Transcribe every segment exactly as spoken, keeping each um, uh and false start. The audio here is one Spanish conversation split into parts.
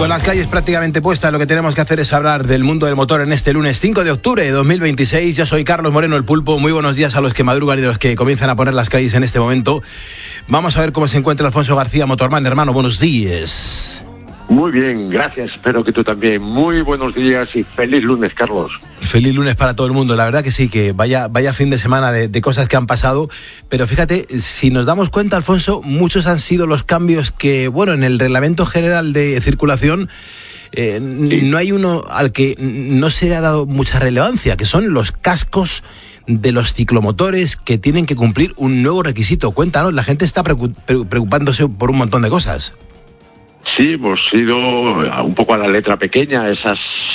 Con las calles prácticamente puestas, lo que tenemos que hacer es hablar del mundo del motor en este lunes cinco de octubre de dos mil veintiséis. Yo soy Carlos Moreno, el Pulpo. Muy buenos días a los que madrugan y a los que comienzan a poner las calles en este momento. Vamos a ver cómo se encuentra Alfonso García, Motorman. Hermano, buenos días. Muy bien, gracias. Espero que tú también. Muy buenos días y feliz lunes, Carlos. Feliz lunes para todo el mundo. La verdad que sí, que vaya, vaya fin de semana de, de cosas que han pasado. Pero fíjate, si nos damos cuenta, Alfonso, muchos han sido los cambios que, bueno, en el Reglamento General de Circulación eh, sí. no hay uno al que no se le ha dado mucha relevancia, que son los cascos de los ciclomotores que tienen que cumplir un nuevo requisito. Cuéntanos, la gente está preocupándose por un montón de cosas. Sí, hemos ido un poco a la letra pequeña, esas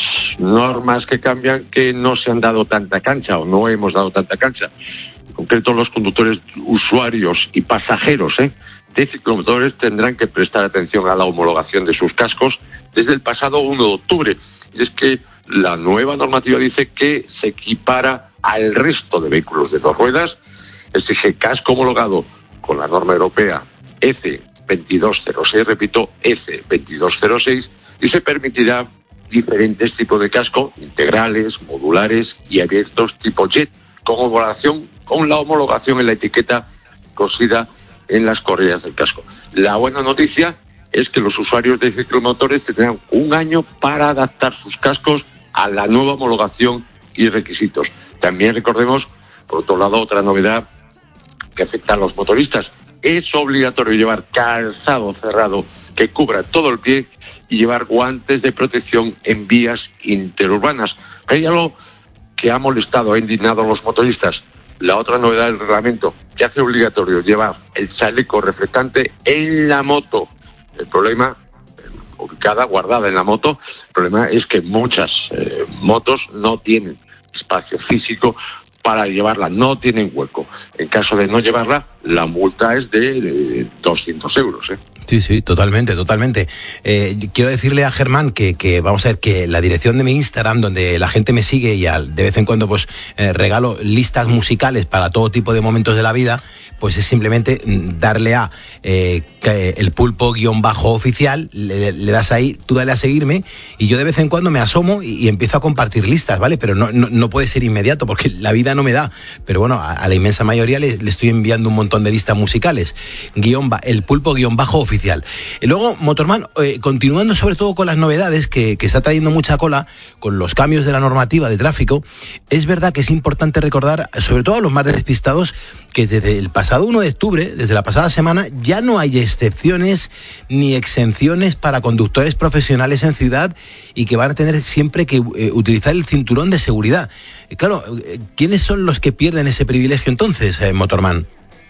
normas que cambian que no se han dado tanta cancha o no hemos dado tanta cancha. En concreto, los conductores, usuarios y pasajeros ¿eh? de ciclomotores tendrán que prestar atención a la homologación de sus cascos desde el pasado uno de octubre. Y es que la nueva normativa dice que se equipara al resto de vehículos de dos ruedas, exige casco homologado con la norma europea E C veintidós cero seis, repito, E C veintidós cero seis, y se permitirá diferentes tipos de casco, integrales, modulares y abiertos tipo Jet, con homologación, con la homologación en la etiqueta cosida en las correas del casco. La buena noticia es que los usuarios de ciclomotores tendrán un año para adaptar sus cascos a la nueva homologación y requisitos. También recordemos, por otro lado, otra novedad que afecta a los motoristas. Es obligatorio llevar calzado cerrado que cubra todo el pie y llevar guantes de protección en vías interurbanas. Hay algo que ha molestado, ha indignado a los motoristas. La otra novedad del reglamento, que hace obligatorio llevar el chaleco reflectante en la moto. El problema, ubicada, guardada en la moto, el problema es que muchas eh, motos no tienen espacio físico para llevarla, no tienen hueco. En caso de no llevarla, la multa es de, de doscientos euros. ¿eh? Sí, sí, totalmente, totalmente. Eh, quiero decirle a Germán que, que vamos a ver que la dirección de mi Instagram, donde la gente me sigue y al, de vez en cuando pues eh, regalo listas musicales para todo tipo de momentos de la vida, pues es simplemente darle a eh, el Pulpo guión bajo oficial, le, le das ahí, tú dale a seguirme y yo de vez en cuando me asomo y, y empiezo a compartir listas, ¿vale? Pero no, no, no puede ser inmediato porque la vida no me da. Pero bueno, a, a la inmensa mayoría le, le estoy enviando un montón de listas musicales. Guión, el Pulpo guión bajo oficial. Y luego, Motorman, eh, continuando sobre todo con las novedades que, que está trayendo mucha cola, con los cambios de la normativa de tráfico, es verdad que es importante recordar, sobre todo a los más despistados, que desde el pasado uno de octubre, desde la pasada semana, ya no hay excepciones ni exenciones para conductores profesionales en ciudad y que van a tener siempre que eh, utilizar el cinturón de seguridad. Eh, claro, eh, ¿quiénes son los que pierden ese privilegio entonces, eh, Motorman?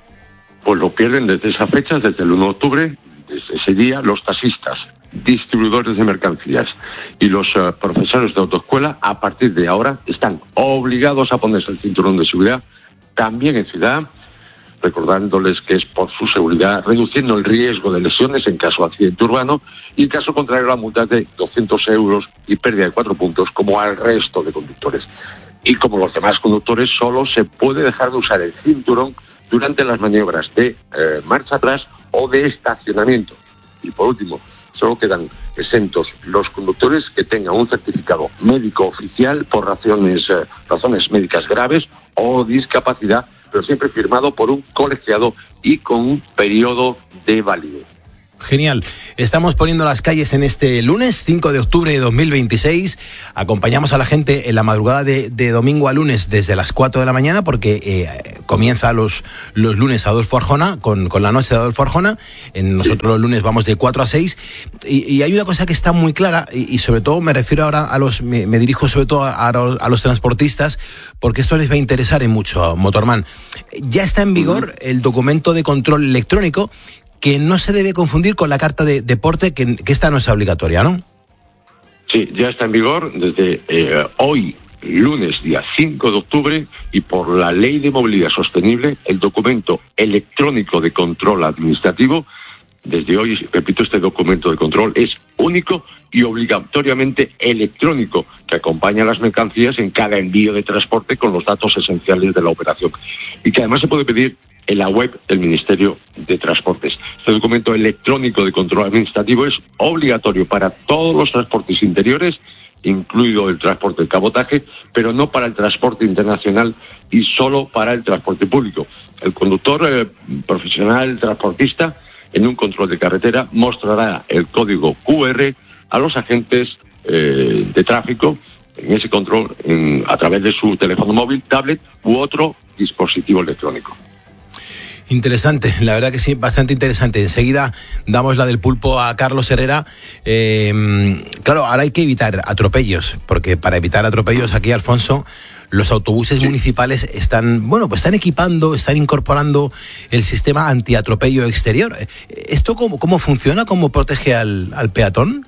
Pues lo pierden desde esa fecha, desde el uno de octubre, desde ese día, los taxistas, distribuidores de mercancías y los uh, profesores de autoescuela, a partir de ahora, están obligados a ponerse el cinturón de seguridad, también en ciudad, recordándoles que es por su seguridad, reduciendo el riesgo de lesiones en caso de accidente urbano, y en caso contrario la multa es de doscientos euros y pérdida de cuatro puntos, como al resto de conductores. Y como los demás conductores, solo se puede dejar de usar el cinturón durante las maniobras de eh, marcha atrás o de estacionamiento. Y por último, solo quedan exentos los conductores que tengan un certificado médico oficial por razones, eh, razones médicas graves o discapacidad, pero siempre firmado por un colegiado y con un periodo de validez. Genial. Estamos poniendo las calles en este lunes cinco de octubre de dos mil veintiséis. Acompañamos a la gente en la madrugada de, de domingo a lunes desde las cuatro de la mañana porque eh, comienza los, los lunes Adolfo Arjona con, con la noche de Adolfo Arjona. En nosotros los lunes vamos de cuatro a seis y, y hay una cosa que está muy clara y, y sobre todo me refiero ahora a los, me, me dirijo sobre todo a, a los transportistas porque esto les va a interesar en mucho, Motorman. Ya está en vigor el documento de control electrónico que no se debe confundir con la carta de deporte, que, que esta no es obligatoria, ¿no? Sí, ya está en vigor desde eh, hoy, lunes, día cinco de octubre, y por la Ley de Movilidad Sostenible, el documento electrónico de control administrativo, desde hoy, repito, este documento de control es único y obligatoriamente electrónico, que acompaña a las mercancías en cada envío de transporte con los datos esenciales de la operación, y que además se puede pedir en la web del Ministerio de Transportes. Este documento electrónico de control administrativo es obligatorio para todos los transportes interiores, incluido el transporte de cabotaje, pero no para el transporte internacional y solo para el transporte público. El conductor eh, profesional transportista en un control de carretera mostrará el código cu erre a los agentes eh, de tráfico en ese control en, a través de su teléfono móvil, tablet u otro dispositivo electrónico. Interesante, la verdad que sí, bastante interesante. Enseguida damos la del pulpo a Carlos Herrera. Eh, claro, ahora hay que evitar atropellos, porque para evitar atropellos aquí, Alfonso, los autobuses sí. municipales están, bueno, pues están equipando, están incorporando el sistema antiatropello exterior. ¿Esto cómo, cómo funciona? ¿Cómo protege al, al peatón?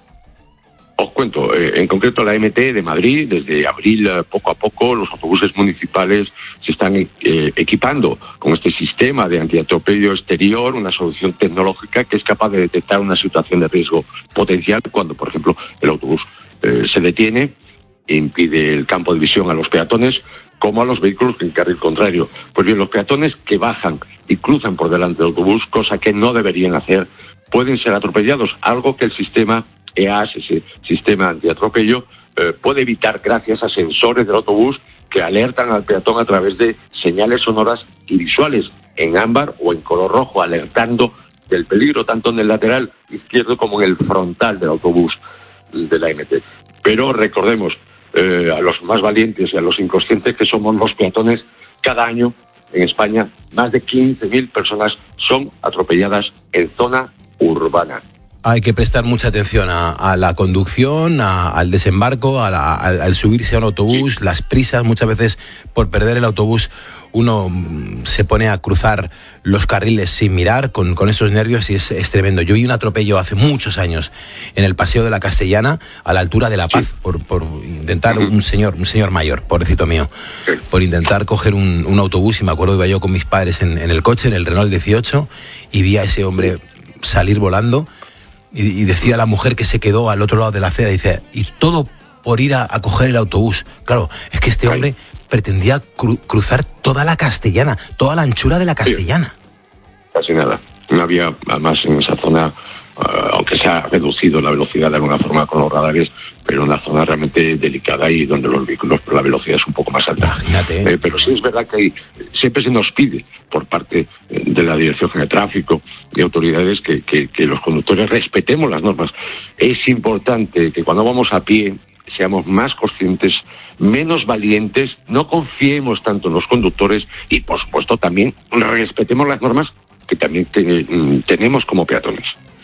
Os cuento, eh, en concreto la eme te de Madrid, desde abril eh, poco a poco los autobuses municipales se están eh, equipando con este sistema de antiatropello exterior, una solución tecnológica que es capaz de detectar una situación de riesgo potencial cuando, por ejemplo, el autobús eh, se detiene e impide el campo de visión a los peatones como a los vehículos en carril contrario. Pues bien, los peatones que bajan y cruzan por delante del autobús, cosa que no deberían hacer, pueden ser atropellados, algo que el sistema E A S, ese sistema antiatropello, eh, puede evitar gracias a sensores del autobús que alertan al peatón a través de señales sonoras y visuales en ámbar o en color rojo, alertando del peligro tanto en el lateral izquierdo como en el frontal del autobús de la eme te. Pero recordemos, eh, a los más valientes y a los inconscientes que somos los peatones, cada año en España más de quince mil personas son atropelladas en zona urbana. Hay que prestar mucha atención a, a la conducción, a, al desembarco, a la, al, al subirse a un autobús, sí. las prisas. Muchas veces por perder el autobús uno se pone a cruzar los carriles sin mirar, con, con esos nervios, y es, es tremendo. Yo vi un atropello hace muchos años en el Paseo de la Castellana, a la altura de La Paz, sí. por, por intentar, uh-huh. un señor un señor mayor, pobrecito mío, sí. por intentar coger un, un autobús, y me acuerdo que iba yo con mis padres en, en el coche, en el Renault dieciocho, y vi a ese hombre salir volando. Y, y decía la mujer que se quedó al otro lado de la acera, dice, y todo por ir a, a coger el autobús. Claro, es que este hombre pretendía cru, cruzar toda la Castellana, toda la anchura de la Castellana. Sí, casi nada. No había, además, en esa zona, uh, aunque se ha reducido la velocidad de alguna forma con los radares, pero una zona realmente delicada y donde los vehículos, la velocidad es un poco más alta. Imagínate. ¿eh? Eh, pero sí es verdad que hay, siempre se nos pide por parte de la Dirección General de Tráfico y autoridades que, que, que los conductores respetemos las normas. Es importante que cuando vamos a pie seamos más conscientes, menos valientes, no confiemos tanto en los conductores y, por supuesto, también respetemos las normas que también te, tenemos como peatones.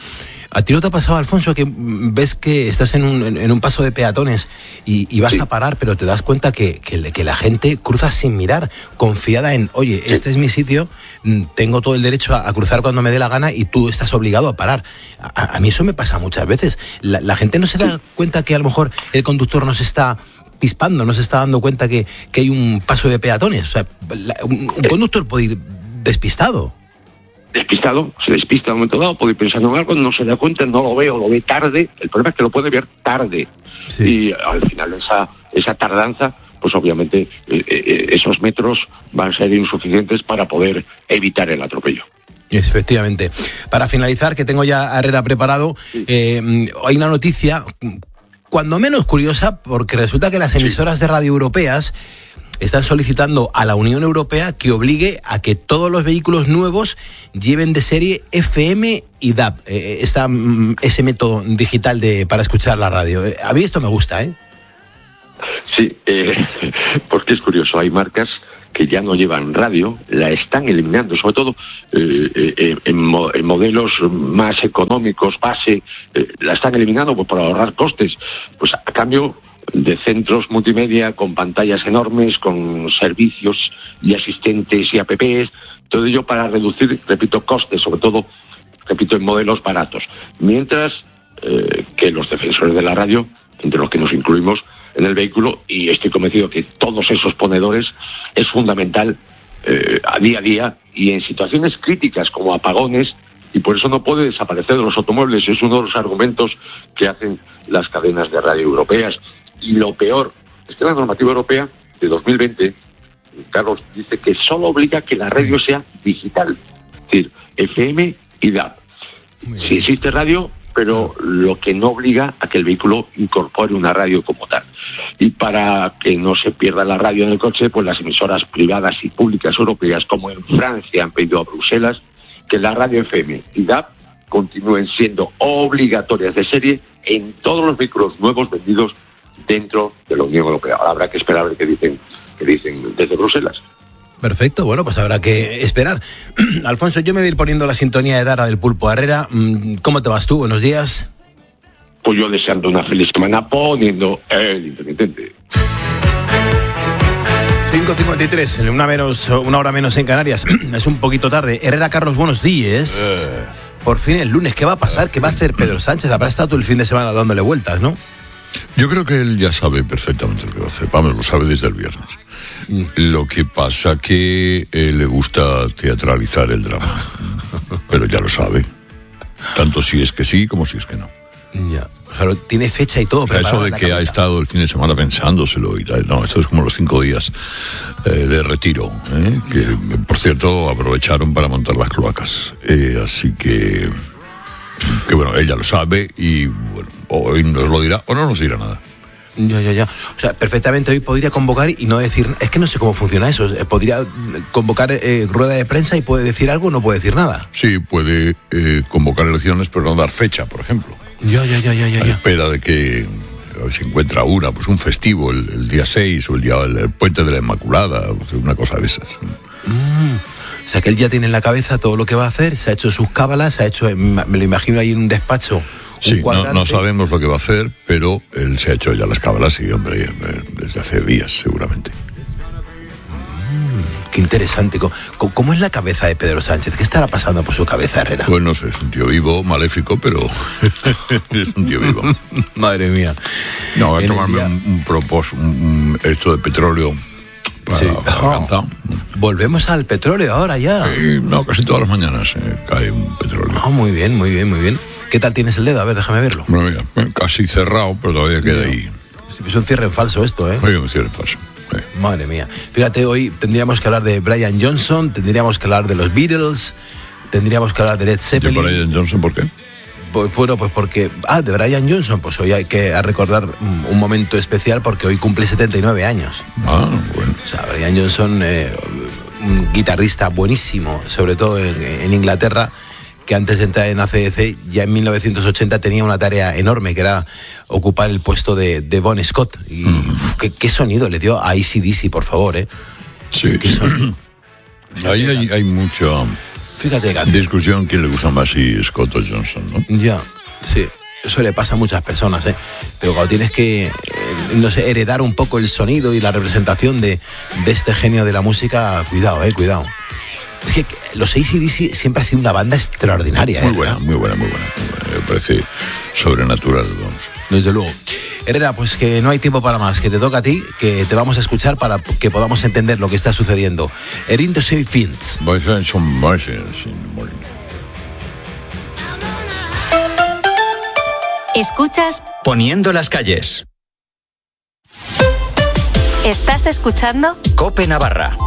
¿A ti no te ha pasado, Alfonso, que ves que estás en un, en un paso de peatones y, y vas sí. a parar, pero te das cuenta que, que, que la gente cruza sin mirar, confiada en, oye, sí. este es mi sitio, tengo todo el derecho a, a cruzar cuando me dé la gana y tú estás obligado a parar? A, a mí eso me pasa muchas veces. La, la gente no se da cuenta que a lo mejor el conductor nos está pispando, no se está dando cuenta que, que hay un paso de peatones. O sea, la, un, un conductor puede ir despistado. Despistado, se despista en un momento dado, puede ir pensando en algo, no se da cuenta, no lo ve o lo ve tarde. El problema es que lo puede ver tarde. Sí. Y al final esa, esa tardanza, pues obviamente eh, eh, esos metros van a ser insuficientes para poder evitar el atropello. Efectivamente. Para finalizar, que tengo ya a Herrera preparado, sí. eh, hay una noticia, cuando menos curiosa, porque resulta que las emisoras de radio europeas están solicitando a la Unión Europea que obligue a que todos los vehículos nuevos lleven de serie F M y D A B, eh, esta, ese método digital de para escuchar la radio. A mí esto me gusta, ¿eh? Sí, eh, porque es curioso, hay marcas que ya no llevan radio, la están eliminando, sobre todo eh, eh, en, mo- en modelos más económicos, base, eh, la están eliminando pues, para ahorrar costes. Pues a cambio de centros multimedia con pantallas enormes, con servicios y asistentes y apps, todo ello para reducir, repito, costes, sobre todo, repito, en modelos baratos. Mientras eh, que los defensores de la radio, entre los que nos incluimos en el vehículo, y estoy convencido que todos esos ponedores, es fundamental eh, a día a día y en situaciones críticas como apagones, y por eso no puede desaparecer de los automóviles. Es uno de los argumentos que hacen las cadenas de radio europeas. Y lo peor es que la normativa europea de dos mil veinte Carlos dice que solo obliga a que la radio sea digital, es decir, F M y D A B. Si existe radio, pero lo que no obliga a que el vehículo incorpore una radio como tal. Y para que no se pierda la radio en el coche, pues las emisoras privadas y públicas europeas, como en Francia, han pedido a Bruselas que la radio F M y D A B continúen siendo obligatorias de serie en todos los vehículos nuevos vendidos dentro de la Unión Europea. Ahora habrá que esperar a ver qué dicen, qué dicen desde Bruselas. Perfecto, bueno, pues habrá que esperar. Alfonso, yo me voy a ir poniendo la sintonía de Dara del Pulpo Herrera. ¿Cómo te vas tú? Buenos días. Pues yo deseando una feliz semana poniendo el intermitente. cinco cincuenta y tres, una, menos, una hora menos en Canarias. Es un poquito tarde. Herrera Carlos, buenos días. Eh. Por fin el lunes, ¿qué va a pasar? ¿Qué va a hacer Pedro Sánchez? Habrá estado todo el fin de semana dándole vueltas, ¿no? Yo creo que él ya sabe perfectamente lo que va a hacer. Vamos, lo sabe desde el viernes. Mm. Lo que pasa que eh, le gusta teatralizar el drama. Pero ya lo sabe. Tanto si es que sí como si es que no. Ya. O sea, tiene fecha y todo. O sea, eso de que cabeza. Ha estado el fin de semana pensándoselo y tal. No, esto es como los cinco días eh, de retiro. ¿eh? Que, por cierto, aprovecharon para montar las cloacas. Eh, así que... Que bueno, ella lo sabe y bueno, hoy nos lo dirá o no nos dirá nada. Ya, ya, ya. O sea, perfectamente hoy podría convocar y no decir... Es que no sé cómo funciona eso. Podría convocar eh, rueda de prensa y puede decir algo o no puede decir nada. Sí, puede eh, convocar elecciones pero no dar fecha, por ejemplo. Ya, ya, ya, ya, ya. A espera de que se encuentra una, pues un festivo el, el día seis o el día el, el Puente de la Inmaculada, una cosa de esas. Mm. O sea, que él ya tiene en la cabeza todo lo que va a hacer, se ha hecho sus cábalas, se ha hecho, me lo imagino ahí en un despacho. Sí, un no, no sabemos lo que va a hacer, pero él se ha hecho ya las cábalas y, hombre, desde hace días, seguramente. Mm, qué interesante. ¿Cómo, ¿Cómo es la cabeza de Pedro Sánchez? ¿Qué estará pasando por su cabeza, Herrera? Pues no sé, es un tío vivo, maléfico, pero es un tío vivo. Madre mía. No, voy a tomarme día... un, un propósito, un, un, esto de petróleo. Para, sí. para oh. Volvemos al petróleo ahora ya. Sí, no, casi todas las mañanas eh, cae un petróleo. Oh, muy bien, muy bien, muy bien. ¿Qué tal tienes el dedo? A ver, déjame verlo. Bueno, mira, casi cerrado, pero todavía queda no. ahí. Es un cierre en falso esto, ¿eh? Oye, un cierre en falso. Sí. Madre mía. Fíjate, hoy tendríamos que hablar de Brian Johnson, tendríamos que hablar de los Beatles, tendríamos que hablar de Led Zeppelin. ¿De Brian Johnson por qué? Pues, bueno, pues porque... Ah, de Brian Johnson, pues hoy hay que recordar un, un momento especial porque hoy cumple setenta y nueve años. Ah, bueno. O sea, Brian Johnson, eh, un guitarrista buenísimo, sobre todo en, en Inglaterra, que antes de entrar en A C D C, ya en mil novecientos ochenta tenía una tarea enorme, que era ocupar el puesto de, de Bon Scott. Y mm. uf, ¿qué, qué sonido le dio a A C D C, por favor, ¿eh? Sí. ¿Qué sonido? Ahí hay, hay mucho... Fíjate, discusión quién le gusta más, si Scott o Johnson, ¿no? Ya, sí. Eso le pasa a muchas personas, ¿eh? Pero cuando tienes que, eh, no sé, heredar un poco el sonido y la representación de, de este genio de la música, cuidado, ¿eh? Cuidado. Es que los A C D C siempre ha sido una banda extraordinaria, ¿eh? Muy buena, muy buena, muy buena, muy buena. Me parece sobrenatural, vamos. Desde luego. Herrera, pues que no hay tiempo para más, que te toca a ti, que te vamos a escuchar para que podamos entender lo que está sucediendo. Erin de Save Fins. Escuchas Poniendo las calles. ¿Estás escuchando? COPE Navarra.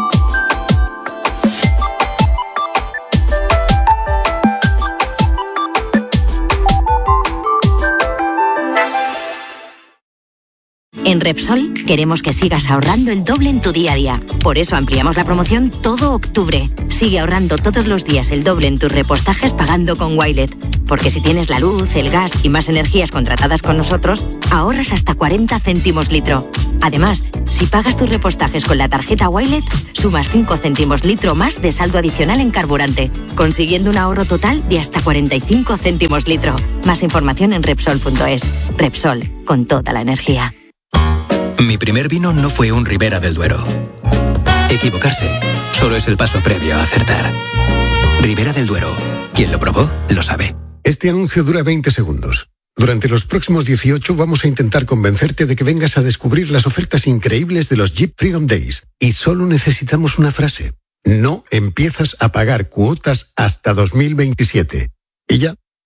En Repsol queremos que sigas ahorrando el doble en tu día a día. Por eso ampliamos la promoción todo octubre. Sigue ahorrando todos los días el doble en tus repostajes pagando con Wilet. Porque si tienes la luz, el gas y más energías contratadas con nosotros, ahorras hasta cuarenta céntimos litro. Además, si pagas tus repostajes con la tarjeta Wilet, sumas cinco céntimos litro más de saldo adicional en carburante, consiguiendo un ahorro total de hasta cuarenta y cinco céntimos litro. Más información en Repsol punto es. Repsol, con toda la energía. Mi primer vino no fue un Ribera del Duero. Equivocarse solo es el paso previo a acertar. Ribera del Duero. Quien lo probó, lo sabe. Este anuncio dura veinte segundos. Durante los próximos dieciocho vamos a intentar convencerte de que vengas a descubrir las ofertas increíbles de los Jeep Freedom Days. Y solo necesitamos una frase. No empiezas a pagar cuotas hasta dos mil veintisiete. Y ya,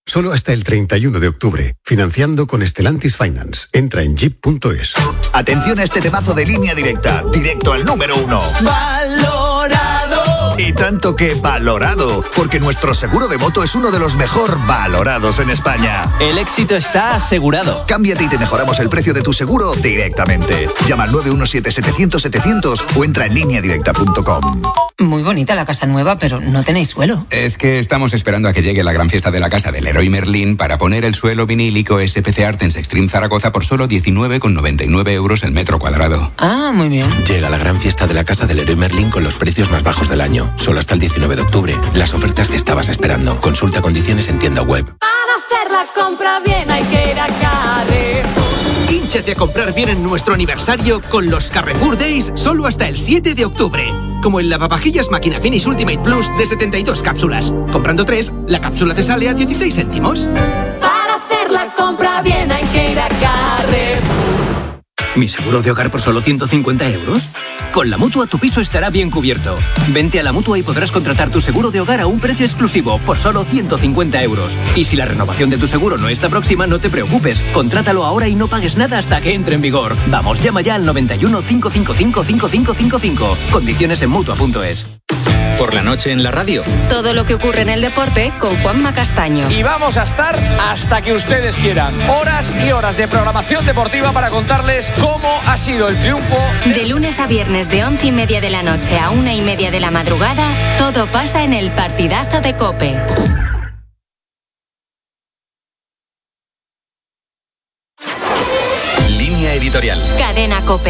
Solo hasta el treinta y uno de octubre. Financiando con Stellantis Finance. Entra en jeep punto es. Atención a este temazo de Línea Directa. Directo al número uno. ¡Valorado! Y tanto que valorado, porque nuestro seguro de moto es uno de los mejor valorados en España. El éxito está asegurado. Cámbiate y te mejoramos el precio de tu seguro directamente. Llama al nueve uno siete setecientos setecientos o entra en línea directa punto com. Muy bonita la casa nueva, pero no tenéis suelo. Es que estamos esperando a que llegue la gran fiesta de la casa del Leroy Merlin para poner el suelo vinílico S P C Artens Extreme Zaragoza por solo diecinueve con noventa y nueve euros el metro cuadrado. Ah, muy bien. Llega la gran fiesta de la casa del Leroy Merlin con los precios más bajos del año. Solo hasta el diecinueve de octubre. Las ofertas que estabas esperando. Consulta condiciones en tienda web. Para hacer la compra bien hay que ir a Carrefour. Hínchate a comprar bien en nuestro aniversario con los Carrefour Days solo hasta el siete de octubre. Como el lavavajillas Máquina Finish Ultimate Plus de setenta y dos cápsulas. Comprando tres, la cápsula te sale a dieciséis céntimos. Para hacer la compra bien hay que ir a Carrefour. ¿Mi seguro de hogar por solo ciento cincuenta euros? Con la Mutua tu piso estará bien cubierto. Vente a la Mutua y podrás contratar tu seguro de hogar a un precio exclusivo por solo ciento cincuenta euros. Y si la renovación de tu seguro no está próxima, no te preocupes. Contrátalo ahora y no pagues nada hasta que entre en vigor. Vamos, llama ya al noventa y uno, cinco cinco cinco, cinco cinco cinco cinco. Condiciones en Mutua punto es. Por la noche en la radio. Todo lo que ocurre en el deporte con Juanma Castaño. Y vamos a estar hasta que ustedes quieran. Horas y horas de programación deportiva para contarles cómo ha sido el triunfo. De lunes a viernes de once y media de la noche a una y media de la madrugada, todo pasa en el partidazo de COPE. Línea editorial. Cadena COPE.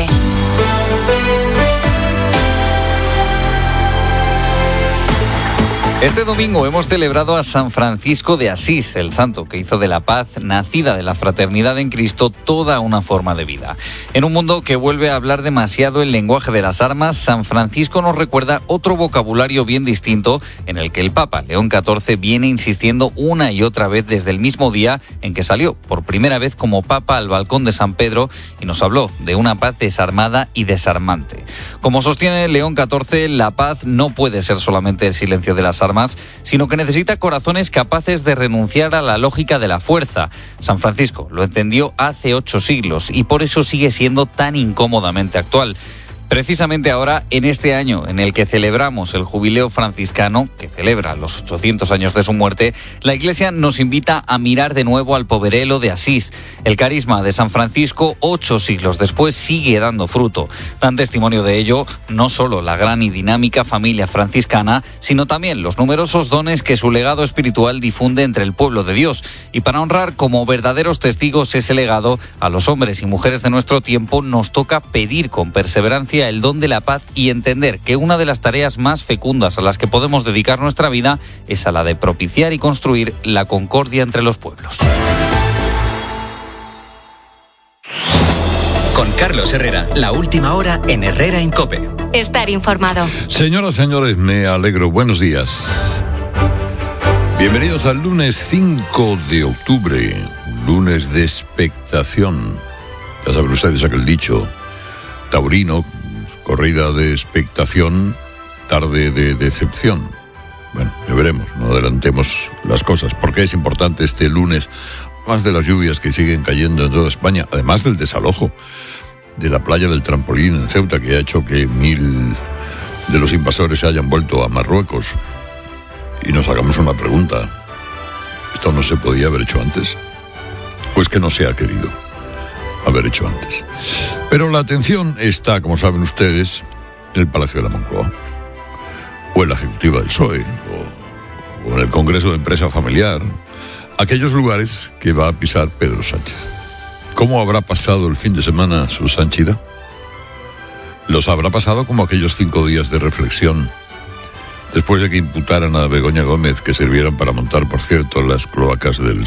Este domingo hemos celebrado a San Francisco de Asís, el santo que hizo de la paz, nacida de la fraternidad en Cristo, toda una forma de vida. En un mundo que vuelve a hablar demasiado el lenguaje de las armas, San Francisco nos recuerda otro vocabulario bien distinto en el que el Papa León catorce viene insistiendo una y otra vez desde el mismo día en que salió por primera vez como Papa al balcón de San Pedro y nos habló de una paz desarmada y desarmante. Como sostiene León catorce, la paz no puede ser solamente el silencio de las armas, sino que necesita corazones capaces de renunciar a la lógica de la fuerza. San Francisco lo entendió hace ocho siglos y por eso sigue siendo tan incómodamente actual. Precisamente ahora, en este año en el que celebramos el jubileo franciscano, que celebra los ochocientos años de su muerte, la Iglesia nos invita a mirar de nuevo al poverelo de Asís. El carisma de San Francisco, ocho siglos después, sigue dando fruto. Dan testimonio de ello no solo la gran y dinámica familia franciscana, sino también los numerosos dones que su legado espiritual difunde entre el pueblo de Dios. Y para honrar como verdaderos testigos ese legado, a los hombres y mujeres de nuestro tiempo nos toca pedir con perseverancia el don de la paz y entender que una de las tareas más fecundas a las que podemos dedicar nuestra vida es a la de propiciar y construir la concordia entre los pueblos. Con Carlos Herrera, la última hora en Herrera en COPE. Estar informado. Señoras, señores, me alegro. Buenos días. Bienvenidos al lunes cinco de octubre, lunes de expectación. Ya saben ustedes aquel dicho taurino, corrida de expectación, tarde de decepción. Bueno, ya veremos, no adelantemos las cosas. Porque es importante este lunes, más de las lluvias que siguen cayendo en toda España, además del desalojo de la playa del Trampolín en Ceuta, que ha hecho que mil de los invasores se hayan vuelto a Marruecos. Y nos hagamos una pregunta: ¿esto no se podía haber hecho antes? Pues que no se ha querido haber hecho antes. Pero la atención está, como saben ustedes, en el Palacio de la Moncloa, o en la Ejecutiva del P S O E, o, o en el Congreso de Empresa Familiar, aquellos lugares que va a pisar Pedro Sánchez. ¿Cómo habrá pasado el fin de semana su Sanchida? Los habrá pasado como aquellos cinco días de reflexión, después de que imputaran a Begoña Gómez que sirvieron para montar, por cierto, las cloacas del